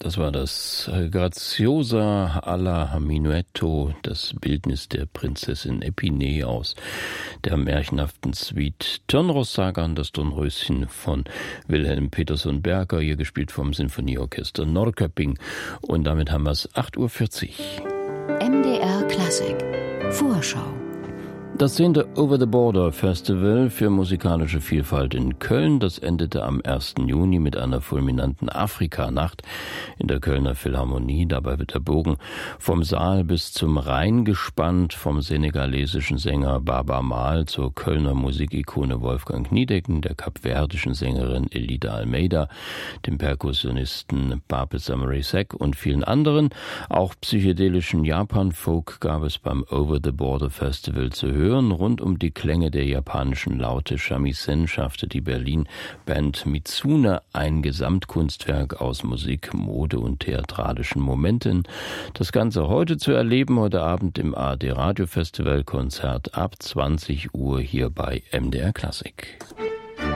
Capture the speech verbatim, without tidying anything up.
Das war das Graziosa alla Minuetto, das Bildnis der Prinzessin Epinée aus der märchenhaften Suite Törnrossagan, das Dornröschen von Wilhelm Petersson Berger, hier gespielt vom Sinfonieorchester Norrköping. Und damit haben wir es acht Uhr vierzig. M D R Klassik Vorschau. Das zehnte Over the Border Festival für musikalische Vielfalt in Köln, das endete am ersten Juni mit einer fulminanten Afrikanacht in der Kölner Philharmonie. Dabei wird der Bogen vom Saal bis zum Rhein gespannt, vom senegalesischen Sänger Baba Maal zur Kölner Musikikone Wolfgang Niedecken, der kapverdischen Sängerin Elida Almeida, dem Perkussionisten Pape Samarisek und vielen anderen. Auch psychedelischen Japan-Folk gab es beim Over the Border Festival zu hören. Rund um die Klänge der japanischen Laute Shamisen schaffte die Berlin-Band Mitsune ein Gesamtkunstwerk aus Musik, Mode und theatralischen Momenten. Das Ganze heute zu erleben, heute Abend im A R D Radio Festival Konzert ab zwanzig Uhr hier bei M D R Klassik.